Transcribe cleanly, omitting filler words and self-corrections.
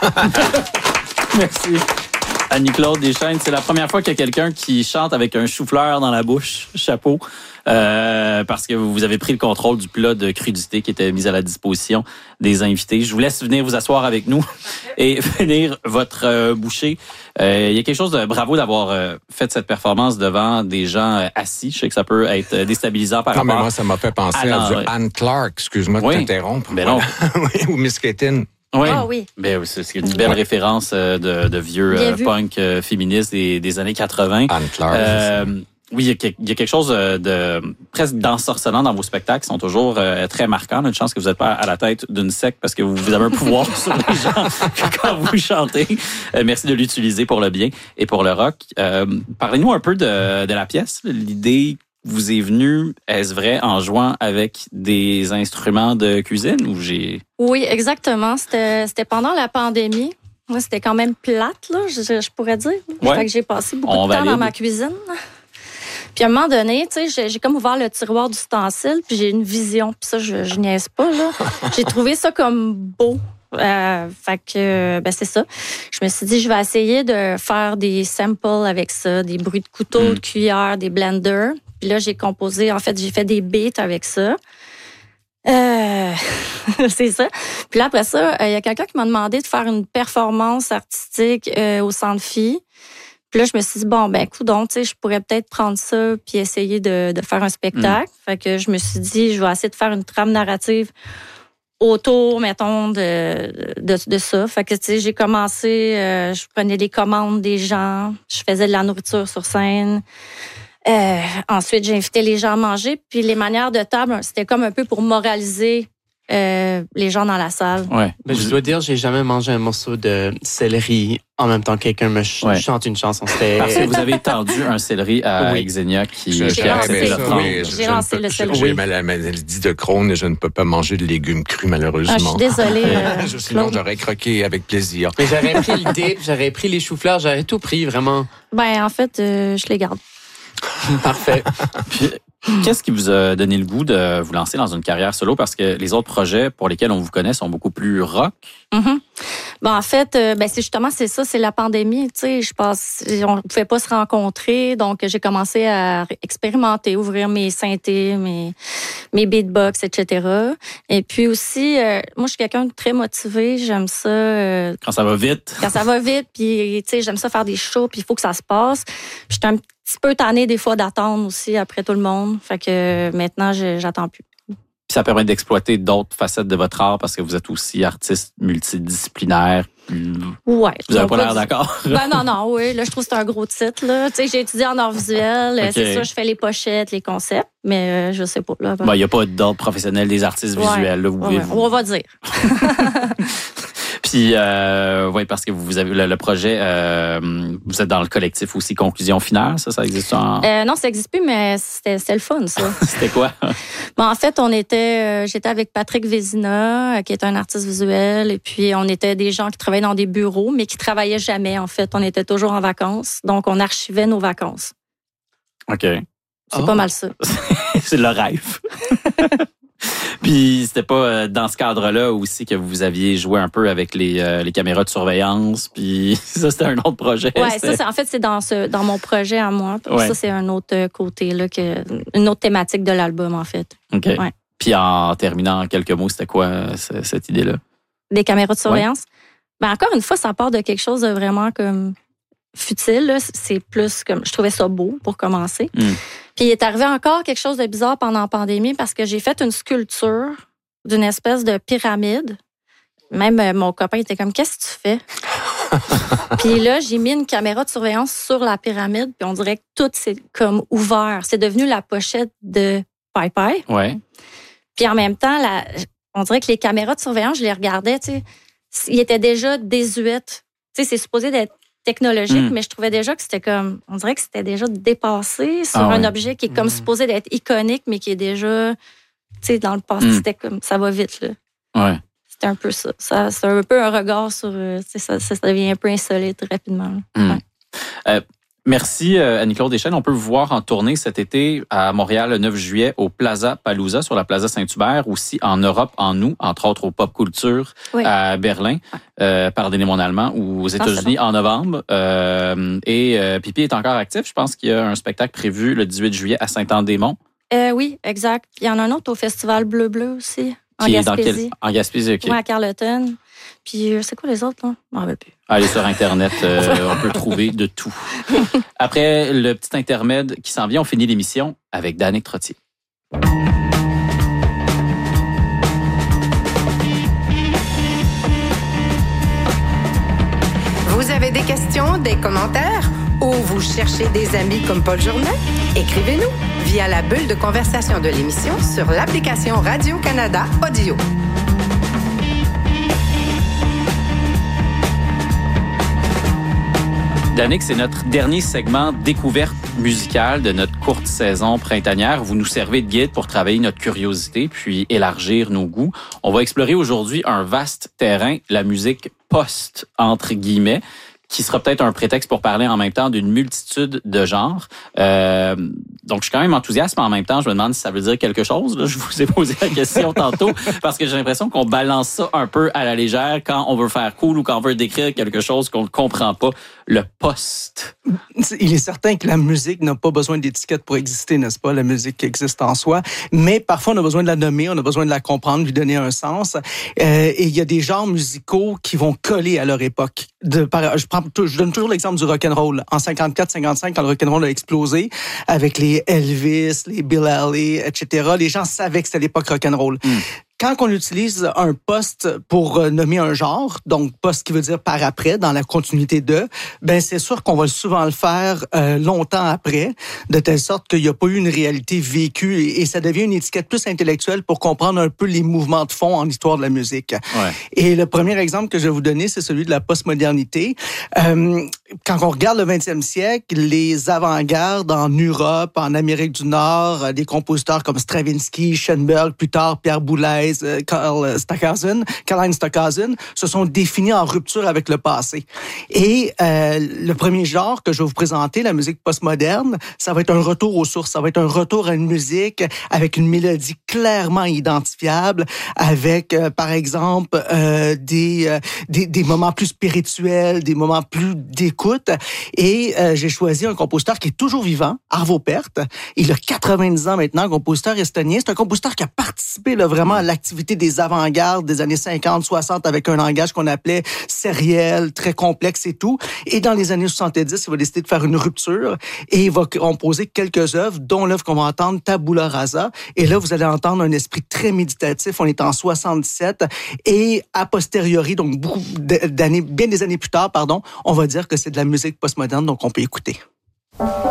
Merci. Annie-Claude Deschênes, c'est la première fois qu'il y a quelqu'un qui chante avec un chou-fleur dans la bouche. Chapeau. Parce que vous avez pris le contrôle du plat de crudité qui était mis à la disposition des invités. Je vous laisse venir vous asseoir avec nous et finir votre bouchée. Il y a quelque chose de bravo d'avoir fait cette performance devant des gens assis. Je sais que ça peut être déstabilisant par rapport mais moi, ça m'a fait penser à du Anne Clark, excuse-moi de t'interrompre. Ben non. Oui, ou Miss Ketin. Oui. Ah oui. Ben, c'est une belle référence de vieux punk féministes des années 80. Anne Clark. Oui, il y a quelque chose de presque d'ensorcelant dans vos spectacles. Ils sont toujours très marquants. On a une chance que vous n'êtes pas à la tête d'une secte parce que vous avez un pouvoir sur les gens quand vous chantez. Merci de l'utiliser pour le bien et pour le rock. Parlez-nous un peu de la pièce. L'idée vous est venue, est-ce vrai, en jouant avec des instruments de cuisine ou j'ai... Oui, exactement. C'était pendant la pandémie. Moi, c'était quand même plate, là, je pourrais dire. Ouais. Fait que j'ai passé beaucoup de temps dans ma cuisine. Puis à un moment donné, tu sais, j'ai comme ouvert le tiroir d'ustensiles, puis j'ai une vision. Puis ça, je niaise pas, là. J'ai trouvé ça comme beau. Fait que, c'est ça. Je me suis dit, je vais essayer de faire des samples avec ça, des bruits de couteau, de cuillère, des blenders. Puis là, j'ai fait des beats avec ça. C'est ça. Puis là, après ça, il y a quelqu'un qui m'a demandé de faire une performance artistique au Centre Phi. Puis là, je me suis dit, coudonc, tu sais, je pourrais peut-être prendre ça puis essayer de faire un spectacle. Fait que je me suis dit, je vais essayer de faire une trame narrative autour, mettons, de ça. Fait que, tu sais, j'ai commencé, je prenais les commandes des gens, je faisais de la nourriture sur scène. Ensuite, j'ai invité les gens à manger. Puis les manières de table, c'était comme un peu pour moraliser les gens dans la salle. Ouais. Mais je dois dire, j'ai jamais mangé un morceau de céleri en même temps que quelqu'un me chante une chanson. Parce que vous avez tendu un céleri à Xenia qui a accepté le prendre. J'ai lancé le céleri. J'ai la maladie de Crohn et je ne peux pas manger de légumes crus, malheureusement. Je suis désolée. Sinon, j'aurais croqué avec plaisir. Mais j'aurais pris le dip, j'aurais pris les choux-fleurs, j'aurais tout pris, vraiment. En fait, je les garde. Parfait. Puis, qu'est-ce qui vous a donné le goût de vous lancer dans une carrière solo? Parce que les autres projets pour lesquels on vous connaît sont beaucoup plus rock. Mm-hmm. En fait, c'est ça, c'est la pandémie. Tu sais, je pense, on ne pouvait pas se rencontrer, donc j'ai commencé à expérimenter, ouvrir mes synthés, mes beatbox, etc. Et puis aussi, moi, je suis quelqu'un de très motivé. J'aime ça. Quand ça va vite. Quand ça va vite, puis tu sais, j'aime ça faire des shows, puis il faut que ça se passe. Puis je suis un petit peu tannée des fois d'attendre aussi après tout le monde. Fait que maintenant, j'attends plus. Puis ça permet d'exploiter d'autres facettes de votre art parce que vous êtes aussi artiste multidisciplinaire. Ouais. Vous n'avez pas l'air d'accord? Non, oui. Là, je trouve que c'est un gros titre, là. Tu sais, j'ai étudié en art visuel. Okay. C'est ça, je fais les pochettes, les concepts, mais je sais pas, là. Il n'y a pas d'ordre professionnel des artistes visuels, là. On va dire. Puis, parce que vous avez le projet, vous êtes dans le collectif aussi Conclusion Finale, ça existe en... Non, ça n'existe plus, mais c'était le fun, ça. C'était quoi? En fait, j'étais avec Patrick Vézina, qui est un artiste visuel, et puis on était des gens qui travaillaient dans des bureaux, mais qui travaillaient jamais, en fait. On était toujours en vacances, donc on archivait nos vacances. OK. C'est pas mal ça. C'est le rêve. Puis c'était pas dans ce cadre-là aussi que vous aviez joué un peu avec les caméras de surveillance, puis ça c'était un autre projet. Ouais, ça c'est dans mon projet à moi. Ouais. Ça c'est un autre côté là, une autre thématique de l'album en fait. OK. Ouais. Puis en terminant en quelques mots, c'était quoi cette idée-là? Des caméras de surveillance. Ouais. Encore une fois, ça part de quelque chose de vraiment comme futile. Là. C'est plus comme je trouvais ça beau pour commencer. Puis il est arrivé encore quelque chose de bizarre pendant la pandémie parce que j'ai fait une sculpture d'une espèce de pyramide. Même mon copain était comme, qu'est-ce que tu fais? Puis là, j'ai mis une caméra de surveillance sur la pyramide, puis on dirait que tout s'est comme ouvert. C'est devenu la pochette de Pai Pai. Ouais. Puis en même temps, on dirait que les caméras de surveillance, je les regardais, tu sais, ils étaient déjà désuètes. Tu sais, c'est supposé d'être technologique, mais je trouvais déjà que c'était comme, on dirait que c'était déjà dépassé sur un objet qui est comme supposé d'être iconique, mais qui est déjà, tu sais, dans le passé, c'était comme, ça va vite, là. Ouais. C'était un peu ça. C'est un peu un regard sur, ça devient un peu insolite rapidement. Ouais. Merci Annie-Claude Deschênes. On peut vous voir en tournée cet été à Montréal le 9 juillet au Plaza Palooza sur la Plaza Saint-Hubert, aussi en Europe en août, entre autres au Pop Culture à Berlin, pardonnez mon allemand, ou aux États-Unis en novembre. Et Pipi est encore actif. Je pense qu'il y a un spectacle prévu le 18 juillet à Saint-Anne-des-Monts. Oui, exact. Il y en a un autre au Festival Bleu aussi, en Qui Gaspésie. est en Gaspésie, OK. Oui, à Carleton. Puis, c'est quoi les autres, là? Je m'en rappelle plus. Allez sur Internet, on peut trouver de tout. Après le petit intermède qui s'en vient, on finit l'émission avec Danick Trottier. Vous avez des questions, des commentaires ou vous cherchez des amis comme Paul Journet? Écrivez-nous via la bulle de conversation de l'émission sur l'application Radio-Canada Audio. Danick, c'est notre dernier segment découverte musicale de notre courte saison printanière. Vous nous servez de guide pour travailler notre curiosité puis élargir nos goûts. On va explorer aujourd'hui un vaste terrain, la musique post, entre guillemets, qui sera peut-être un prétexte pour parler en même temps d'une multitude de genres. Donc, je suis quand même enthousiaste, mais en même temps, je me demande si ça veut dire quelque chose. Là, je vous ai posé la question tantôt parce que j'ai l'impression qu'on balance ça un peu à la légère quand on veut faire cool ou quand on veut décrire quelque chose qu'on ne comprend pas. Le post. Il est certain que la musique n'a pas besoin d'étiquette pour exister, n'est-ce pas? La musique existe en soi. Mais parfois, on a besoin de la nommer, on a besoin de la comprendre, lui donner un sens. Et il y a des genres musicaux qui vont coller à leur époque. Je donne toujours l'exemple du rock'n'roll. En 54-55, quand le rock'n'roll a explosé, avec les Elvis, les Bill Haley, etc., les gens savaient que c'était l'époque rock'n'roll. Quand on utilise un post pour nommer un genre, donc post qui veut dire par après, dans la continuité de, ben c'est sûr qu'on va souvent le faire longtemps après, de telle sorte qu'il n'y a pas eu une réalité vécue et ça devient une étiquette plus intellectuelle pour comprendre un peu les mouvements de fond en histoire de la musique. Ouais. Et le premier exemple que je vais vous donner, c'est celui de la postmodernité. Quand on regarde le 20e siècle, les avant-gardes en Europe, en Amérique du Nord, des compositeurs comme Stravinsky, Schoenberg, plus tard Pierre Boulez, Karl Stockhausen, se sont définis en rupture avec le passé. Et le premier genre que je vais vous présenter, la musique postmoderne, ça va être un retour aux sources, ça va être un retour à une musique avec une mélodie clairement identifiable, avec, par exemple, des moments plus spirituels, des moments plus d'écoute. Et j'ai choisi un compositeur qui est toujours vivant, Arvo Pärt. Il a 90 ans maintenant, compositeur estonien. C'est un compositeur qui a participé là, vraiment à l'activité des avant-gardes des années 50-60 avec un langage qu'on appelait sériel, très complexe et tout. Et dans les années 70, il va décider de faire une rupture et il va composer quelques œuvres, dont l'œuvre qu'on va entendre, Tabula Rasa. Et là, vous allez entendre un esprit très méditatif. On est en 67 et a posteriori, donc bien des années plus tard, on va dire que c'est de la musique postmoderne, donc on peut écouter.